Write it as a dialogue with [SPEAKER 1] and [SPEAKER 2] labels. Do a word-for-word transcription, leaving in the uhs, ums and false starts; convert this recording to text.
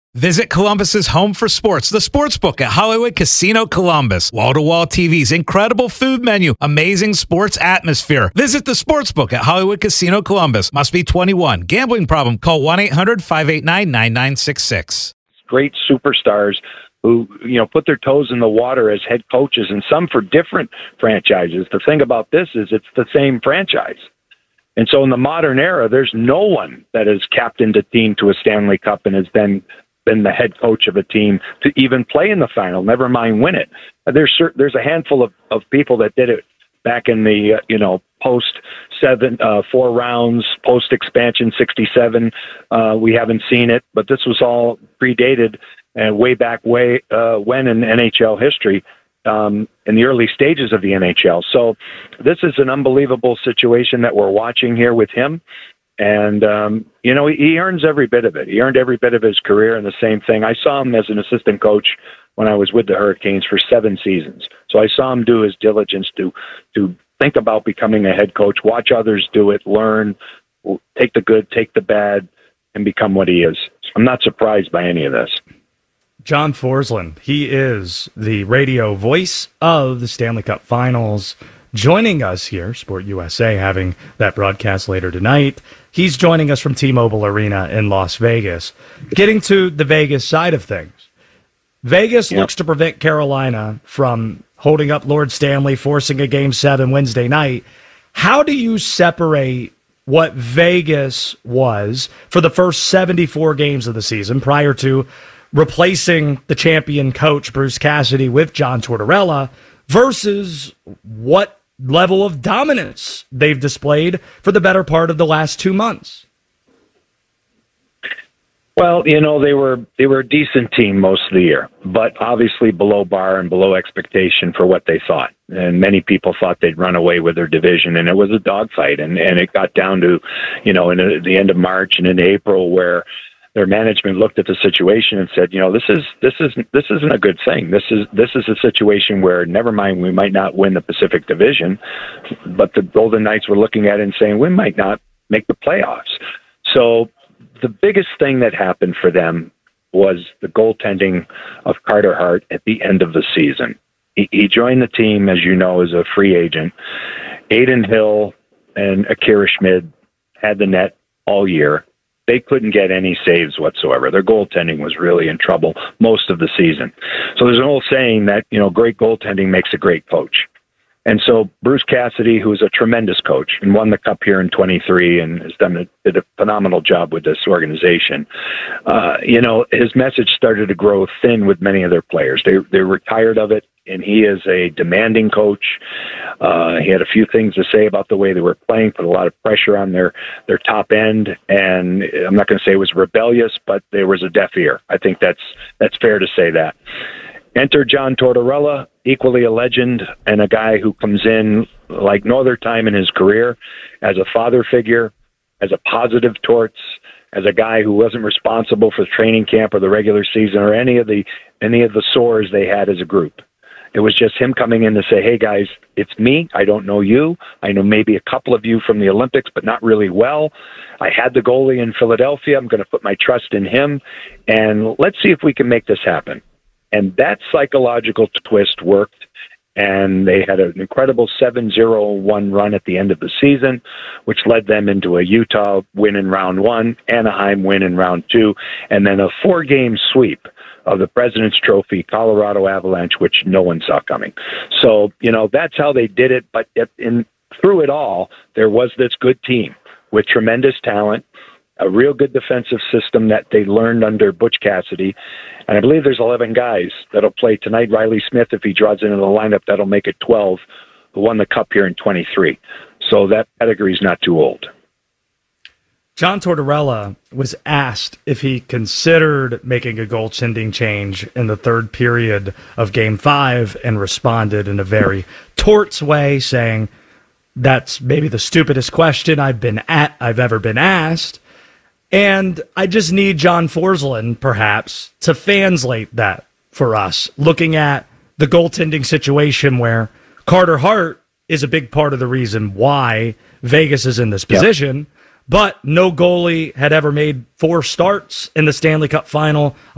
[SPEAKER 1] Visit Columbus's home for sports, the Sportsbook at Hollywood Casino Columbus. Wall-to-wall T Vs, incredible food menu, amazing sports atmosphere. Visit the Sportsbook at Hollywood Casino Columbus. Must be twenty-one. Gambling problem? Call one eight hundred five eight nine nine nine six six.
[SPEAKER 2] Great superstars who, you know, put their toes in the water as head coaches, and some for different franchises. The thing about this is it's the same franchise. And so in the modern era, there's no one that has captained a team to a Stanley Cup and has then been the head coach of a team to even play in the final, never mind win it. There's certain, there's a handful of, of people that did it back in the, uh, you know, post seven, uh, four rounds, post expansion sixty-seven. Uh, we haven't seen it, but this was all predated and way back way uh, when in N H L history, um, in the early stages of the N H L. So this is an unbelievable situation that we're watching here with him. And, um, you know, he earns every bit of it. He earned every bit of his career, and the same thing. I saw him as an assistant coach when I was with the Hurricanes for seven seasons. So I saw him do his diligence to to think about becoming a head coach, watch others do it, learn, take the good, take the bad, and become what he is. I'm not surprised by any of this.
[SPEAKER 3] John Forslund, he is the radio voice of the Stanley Cup Finals, joining us here, Sport U S A, having that broadcast later tonight. He's joining us from T-Mobile Arena in Las Vegas. Getting to the Vegas side of things, Vegas yep. looks to prevent Carolina from holding up Lord Stanley, forcing a Game seven Wednesday night. How do you separate what Vegas was for the first seventy-four games of the season prior to replacing the champion coach, Bruce Cassidy, with John Tortorella, versus what level of dominance they've displayed for the better part of the last two months?
[SPEAKER 2] Well, you know, they were they were a decent team most of the year, but obviously below bar and below expectation for what they thought. And many people thought they'd run away with their division, and it was a dogfight. And, and it got down to, you know, in the end of March and in April, where their management looked at the situation and said, you know, this is this is this isn't a good thing. This is this is a situation where, never mind, we might not win the Pacific Division, but the Golden Knights were looking at it and saying we might not make the playoffs. So the biggest thing that happened for them was the goaltending of Carter Hart at the end of the season. He, he joined the team, as you know, as a free agent. Adin Hill and Akira Schmid had the net all year. They couldn't get any saves whatsoever. Their goaltending was really in trouble most of the season. So there's an old saying that, you know, great goaltending makes a great coach. And so Bruce Cassidy, who's a tremendous coach and won the cup here in twenty-three and has done a, did a phenomenal job with this organization, uh, you know, his message started to grow thin with many of their players. They, they were tired of it, and he is a demanding coach. Uh, he had a few things to say about the way they were playing, put a lot of pressure on their, their top end. And I'm not going to say it was rebellious, but there was a deaf ear. I think that's that's fair to say that. Enter John Tortorella, equally a legend and a guy who comes in like no other time in his career as a father figure, as a positive torts, as a guy who wasn't responsible for the training camp or the regular season or any of the any of the sores they had as a group. It was just him coming in to say, hey, guys, it's me. I don't know you. I know maybe a couple of you from the Olympics, but not really well. I had the goalie in Philadelphia. I'm going to put my trust in him, and let's see if we can make this happen. And that psychological twist worked, and they had an incredible seven oh one run at the end of the season, which led them into a Utah win in round one, Anaheim win in round two, and then a four-game sweep of the President's Trophy, Colorado Avalanche, which no one saw coming. So, you know, that's how they did it. But in, through it all, there was this good team with tremendous talent, a real good defensive system that they learned under Butch Cassidy. And I believe there's eleven guys that'll play tonight. Riley Smith, if he draws into the lineup, that'll make it twelve, who won the cup here in twenty-three. So that pedigree's not too old.
[SPEAKER 3] John Tortorella was asked if he considered making a goaltending change in the third period of Game five and responded in a very torts way, saying, that's maybe the stupidest question I've been at, I've ever been asked. And I just need John Forslund, perhaps, to translate that for us, looking at the goaltending situation where Carter Hart is a big part of the reason why Vegas is in this position, yep. But no goalie had ever made four starts in the Stanley Cup final.